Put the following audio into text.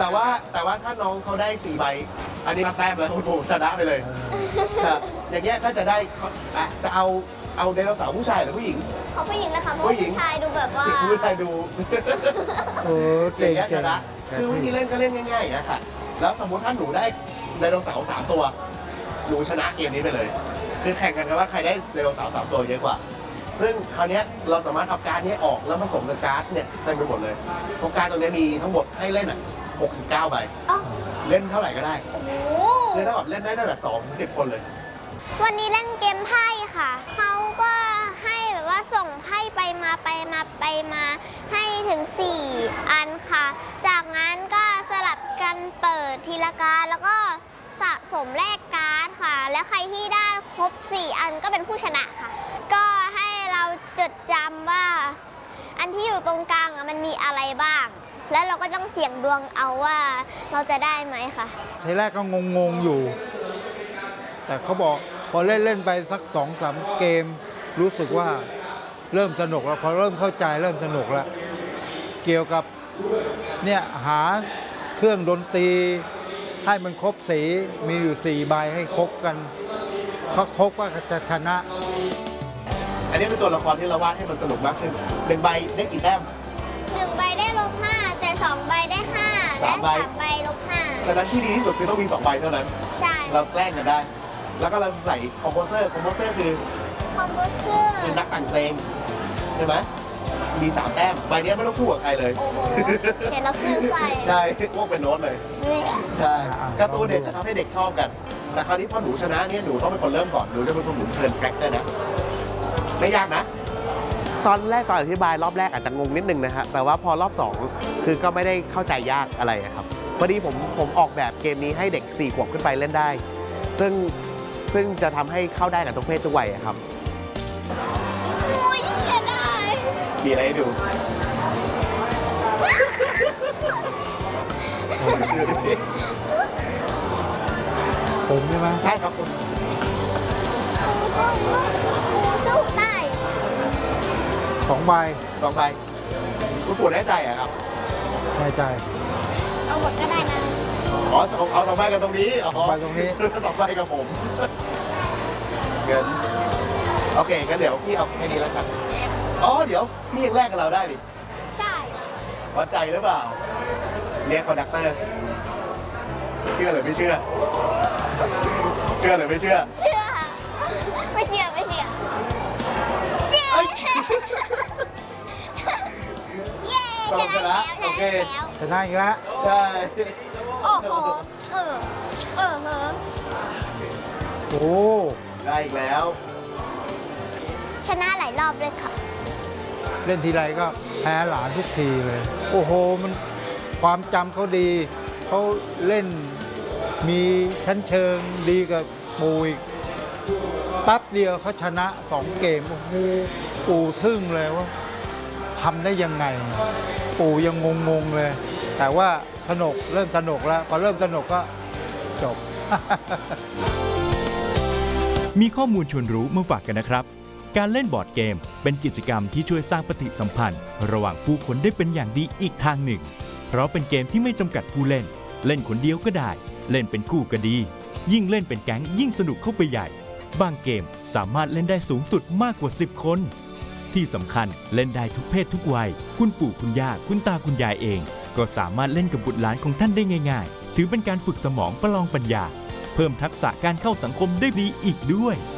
แต่ว่าถ้าน้องเขาได้4 ใบอันนี้มาแต้มแล้วโอ้โหชนะไปเลยอย่างเงี้ยก็จะได้จะเอาไดโนเสาร์ผู้ชายหรือผู้หญิงเขาผู้หญิงนะคะเพราะผู้ชายดูแบบว่าผู้ชายดูเก่งชนะคือวิธีเล่นก็เล่นง่ายๆนะค่ะแล้วสมมติถ้าหนูได้ไดโนเสาร์3 ตัวหนูชนะเกมนี้ไปเลยคือแข่งกันว่าใครได้ไดโนเสาร์3 ตัวเยอะกว่าซึ่งคราวนี้เราสามารถเอาการ์ดนี้ออกแล้วผสมกับการ์ดเนี่ยเต็มไปหมดเลยเพราะการ์ดตัวนี้มีทั้งหมดให้เล่น69 ใบเล่นเท่าไหร่ก็ได้คือถ้าแบบเล่นได้ตั้งแต่2 ถึง 10 คนเลยวันนี้เล่นเกมไพ่ค่ะเขาก็ให้แบบว่าส่งไพ่ไปมาให้ถึง4 อันค่ะจากนั้นก็สลับกันเปิดทีละการ์ดแล้วก็สะสมแลกการ์ดค่ะแล้วใครที่ได้ครบ4 อันก็เป็นผู้ชนะค่ะก็ให้เราจดจำว่าอันที่อยู่ตรงกลางมันมีอะไรบ้างแล้วเราก็ต้องเสี่ยงดวงเอาว่าเราจะได้ไหมค่ะทีแรกก็งงอยู่แต่เขาบอกพอเล่นไปสัก2-3 เกมรู้สึกว่าเริ่มสนุกแล้วพอเริ่มเข้าใจเริ่มสนุกแล้วเกี่ยวกับเนี่ยหาเครื่องดนตรีให้มันครบสีมีอยู่4 ใบให้ครบกันเขาครบก็จะชนะอันนี้เป็นตัวละครที่เราวาดให้มันสนุกมากขึ้น1 ใบได้กี่แต้ม 1 ใบได้-5แต่2 ใบได้5และ3 ใบ-5 ฉะนั้นที่ดีที่สุดคือต้องมี2 ใบเท่านั้นใช่เราแกล้งกันได้แล้วก็เราใส่คอมโพเซอร์คือนักแต่งเพลงใช่ไหมมี3 แต้มใบนี้ไม่ต้องคู่กับใครเลยเห็นแล้วขึ้นใส่ใช่พวกเป็นโน้ตเลยใช่การ์ตูนเนี่ยจะทำให้เด็กชอบกันแต่คราวนี้พอหนูชนะเนี่ยหนูต้องเป็นคนเริ่มก่อนหนูจะเป็นคนหมุนเทิร์นแทร็กได้นะไม่ยากนะตอนอธิบายรอบแรกอาจจะงงนิดนึงนะฮะแต่ว่าพอรอบ2คือก็ไม่ได้เข้าใจยากอะไรครับพอดีผมออกแบบเกมนี้ให้เด็ก4 ขวบขึ้นไปเล่นได้ซึ่งจะทำให้เข้าได้กับทุกเพศทุกวัยครับโอ้ยจะได้มีอะไรให้ดูผมใช่ไหมใช่ครับคุณสู้ได้ 2 ใบคุณปู่แน่ใจอะครับแน่ใจเอาหมดก็ได้นะเอา2 ใบกันตรงนี้ 2 ใบตรงนี้ 2 ใบกับผมเงินโอเคงั้นเดี๋ยวพี่เอาแค่นี้แล้วกันเดี๋ยวพี่ยังแลกกับเราได้ดิใช่วัดใจหรือเปล่าเรียกคอนดักเตอร์เชื่อหรือไม่เชื่อเชื่อหรือไม่เชื่อไม่เชื่อชนะแล้วโอเคชนะอีกแล้วใช่โอ้โหโอ้ได้อีกแล้วชนะหลายรอบเลยค่ะเล่นทีไรก็แพ้หลานทุกทีเลยโอ้โหมันความจำเขาดีเขาเล่นมีชั้นเชิงดีกับปู่อีกแป๊บเดียวเขาชนะ2 เกมโอ้โหปู่ทึ่งเลยว่าทำได้ยังไงปู่ยังงงเลยแต่ว่าเริ่มสนุกแล้วพอเริ่มสนุกก็จบมีข้อมูลชวนรู้มาฝากกันนะครับการเล่นบอร์ดเกมเป็นกิจกรรมที่ช่วยสร้างปฏิสัมพันธ์ระหว่างผู้คนได้เป็นอย่างดีอีกทางหนึ่งเพราะเป็นเกมที่ไม่จำกัดผู้เล่นเล่นคนเดียวก็ได้เล่นเป็นคู่ก็ดียิ่งเล่นเป็นแก๊งยิ่งสนุกเข้าไปใหญ่บางเกมสามารถเล่นได้สูงสุดมากกว่า10 คนที่สำคัญเล่นได้ทุกเพศทุกวัยคุณปู่คุณย่าคุณตาคุณยายเองก็สามารถเล่นกับบุตรหลานของท่านได้ง่ายๆถือเป็นการฝึกสมองประลองปัญญาเพิ่มทักษะการเข้าสังคมได้ดีอีกด้วย